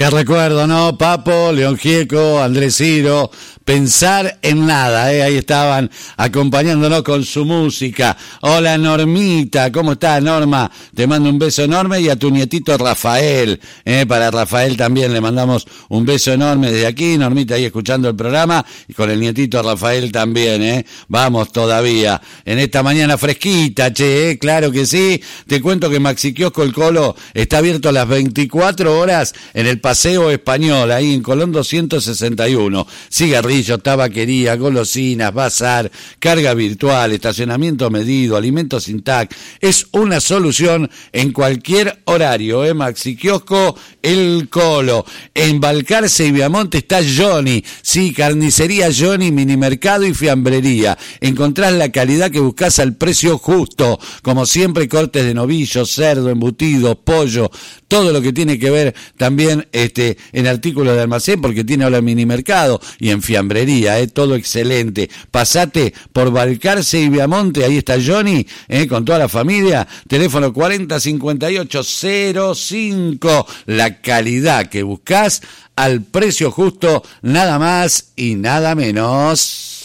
Qué recuerdo, ¿no? Papo, León Gieco, Andrés Ciro, Pensar en Nada, ahí estaban acompañándonos con su música. Hola Normita, ¿cómo estás, Norma? Te mando un beso enorme, y a tu nietito Rafael, para Rafael también le mandamos un beso enorme desde aquí. Normita ahí escuchando el programa, y con el nietito Rafael también, vamos todavía en esta mañana fresquita, che, claro que sí. Te cuento que Maxi Kiosco El Colo está abierto a las 24 horas en el Paseo Español, ahí en Colón 261. Cigarrillos, tabaquería, golosinas, bazar, carga virtual, estacionamiento medido, alimentos Intac. Es una solución en cualquier horario, Maxi Kiosco El Colo. En Balcarce y Viamonte está Johnny, sí, carnicería Johnny, minimercado y fiambrería. Encontrás la calidad que buscás al precio justo, como siempre, cortes de novillo, cerdo, embutido, pollo, todo lo que tiene que ver también en artículos de almacén, porque tiene ahora minimercado, y en fiambrería, todo excelente. Pasate por Balcarce y Viamonte, ahí está Johnny, con toda la familia, teléfono 405805, la calidad que buscás al precio justo, nada más y nada menos.